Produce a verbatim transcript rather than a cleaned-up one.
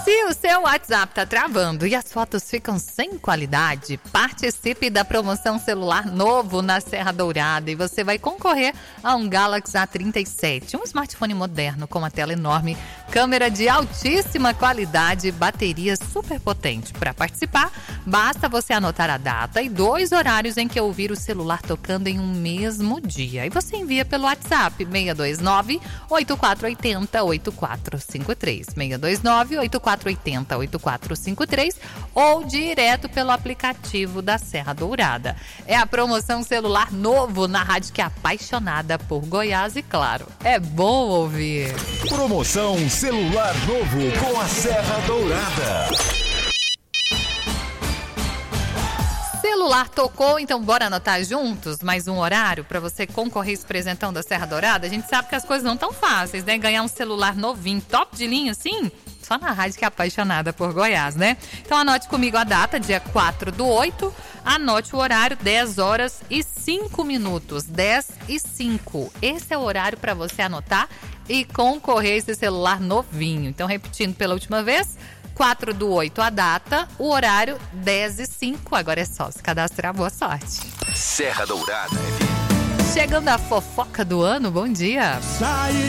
Se o seu WhatsApp tá travando e as fotos ficam sem qualidade, participe da promoção celular novo na Serra Dourada e você vai concorrer a um Galaxy A trinta e sete, um smartphone moderno com uma tela enorme, câmera de altíssima qualidade e bateria super potente. Para participar, basta você anotar a data e dois horários em que ouvir o celular tocando em um mesmo dia. E você envia pelo WhatsApp seis dois nove, oito quatro oito zero, oito quatro cinco três, seis dois nove, oito quatro oito zero, oito quatro cinco três ou direto pelo aplicativo da Serra Dourada. É a promoção celular novo na rádio que é apaixonada por Goiás e, claro, é bom ouvir. Promoção celular novo com a Serra Dourada. Celular tocou, então bora anotar juntos mais um horário para você concorrer esse presentão da Serra Dourada. A gente sabe que as coisas não estão fáceis, né? Ganhar um celular novinho, top de linha, assim, só na rádio que é apaixonada por Goiás, né? Então anote comigo a data, dia quatro do oito, anote o horário, dez horas e cinco minutos, dez e cinco. Esse é o horário para você anotar e concorrer a esse celular novinho. Então, repetindo pela última vez, quatro do oito a data, o horário dez e cinco. Agora é só se cadastrar, boa sorte. Serra Dourada. Chegando a fofoca do ano, bom dia.